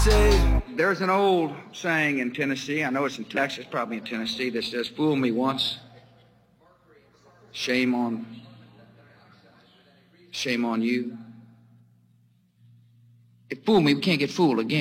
say there's an old saying in Tennessee, I know it's in Texas, probably in Tennessee, that says, fool me once, shame on you. If fool me, we can't get fooled again.